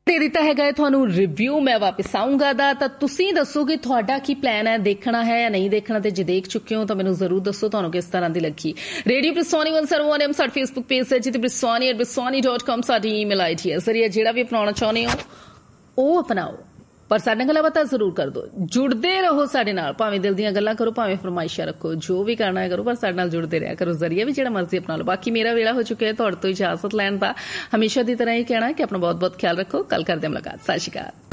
ਦੇ ਦਿੱਤਾ ਹੈਗਾ ਹੈ ਤੁਹਾਨੂੰ ਰਿਵਿਊ। ਮੈਂ ਵਾਪਸ ਆਉਂਗਾ ਦਾ ਤਾਂ ਤੁਸੀਂ ਦੱਸੋ ਕਿ ਤੁਹਾਡਾ ਕੀ ਪਲਾਨ ਹੈ, ਦੇਖਣਾ ਹੈ ਜਾਂ ਨਹੀਂ ਦੇਖਣਾ, ਤੇ ਜੇ ਦੇਖ ਚੁੱਕੇ ਹੋ ਤਾਂ ਮੈਨੂੰ ਜ਼ਰੂਰ ਦੱਸੋ ਤੁਹਾਨੂੰ ਕਿਸ ਤਰ੍ਹਾਂ ਦੀ ਲੱਗੀ। ਰੇਡੀਓ ਬ੍ਰਿਸੋਨੀ 101 ਸਾਡਾ ਫੇਸਬੁੱਕ ਪੇਜ ਹੈ ਜਿੱਥੇ brisoni@brisoni.com ਸਾਡੀ ਈਮੇਲ ਆਈਡੀ ਹੈ। ਜ਼ਰੀਆ ਜਿਹੜਾ ਵੀ ਅਪਣਾਉਣਾ ਚਾਹੁੰਦੇ ਹੋ ਉਹ ਅਪਣਾਓ, ਪਰ ਸਾਡੇ ਨਾਲ ਗੱਲਬਾਤ ਜ਼ਰੂਰ ਕਰ ਦਿਓ। ਜੁੜਦੇ ਰਹੋ ਸਾਡੇ ਨਾਲ, ਭਾਵੇਂ ਦਿਲ ਦੀਆਂ ਗੱਲਾਂ ਕਰੋ, ਭਾਵੇਂ ਫਰਮਾਇਸ਼ਾਂ ਰੱਖੋ, ਜੋ ਵੀ ਕਰਨਾ ਹੈ ਕਰੋ, ਪਰ ਸਾਡੇ ਨਾਲ ਜੁੜਦੇ ਰਿਹਾ ਕਰੋ। ਜ਼ਰੀਆ ਵੀ ਜਿਹੜਾ ਮਰਜ਼ੀ ਅਪਣਾ ਲਓ। ਬਾਕੀ ਮੇਰਾ ਵੇਲਾ ਹੋ ਚੁੱਕਿਆ ਹੈ ਤੁਹਾਡੇ ਤੋਂ ਇਜਾਜ਼ਤ ਲੈਣ ਦਾ। ਹਮੇਸ਼ਾ ਦੀ ਤਰ੍ਹਾਂ ਹੀ ਕਹਿਣਾ ਕਿ ਆਪਣਾ ਬਹੁਤ ਬਹੁਤ ਖਿਆਲ ਰੱਖੋ। ਕੱਲ ਕਰਦੇ ਹਾਂ ਮੁਲਾਕਾਤ। ਸਤਿ ਸ਼੍ਰੀ ਅਕਾਲ।